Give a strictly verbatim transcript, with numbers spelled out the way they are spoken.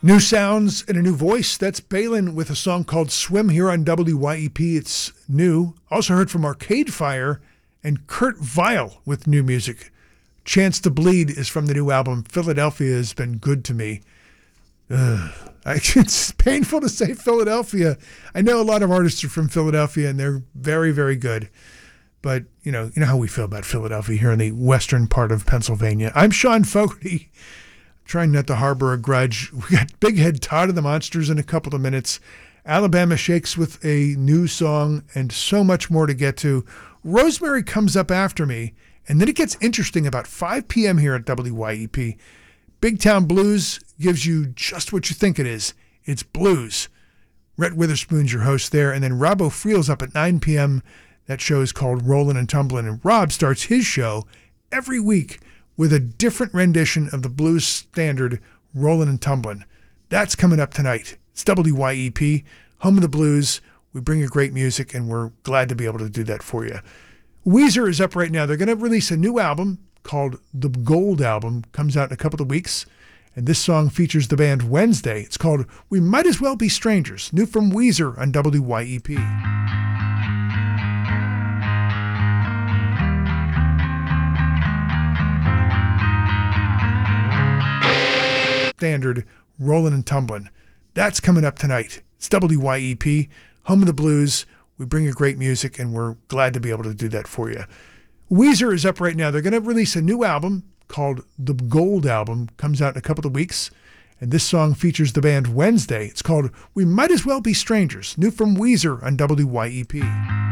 New sounds and a new voice. That's Balin with a song called Swim here on W Y E P. It's new. Also heard from Arcade Fire and Kurt Vile with new music. Chance to Bleed is from the new album Philadelphia Has Been Good to Me. Ugh. I, it's painful to say Philadelphia. I know a lot of artists are from Philadelphia and they're very, very good. But, you know, you know how we feel about Philadelphia here in the western part of Pennsylvania. I'm Sean Fogarty. Trying not to harbor a grudge. We got Big Head Todd of the Monsters in a couple of minutes. Alabama Shakes with a new song and so much more to get to. Rosemary comes up after me, and then it gets interesting about five p.m. here at W Y E P. Big Town Blues gives you just what you think it is. It's blues. Rhett Witherspoon's your host there, and then Rob O'Friel's up at nine p.m. That show is called Rollin' and Tumblin', and Rob starts his show every week with a different rendition of the blues standard, Rollin' and Tumblin'. That's coming up tonight. It's W Y E P, home of the blues. We bring you great music, and we're glad to be able to do that for you. Weezer is up right now. They're going to release a new album called The Gold Album. Comes out in a couple of weeks, and this song features the band Wednesday. It's called We Might As Well Be Strangers, new from Weezer on W Y E P. Standard, Rollin' and Tumblin'. That's coming up tonight. It's W Y E P, home of the blues. We bring you great music, and we're glad to be able to do that for you. Weezer is up right now. They're going to release a new album called The Gold Album. Comes out in a couple of weeks, and this song features the band Wednesday. It's called We Might As Well Be Strangers, new from Weezer on W Y E P.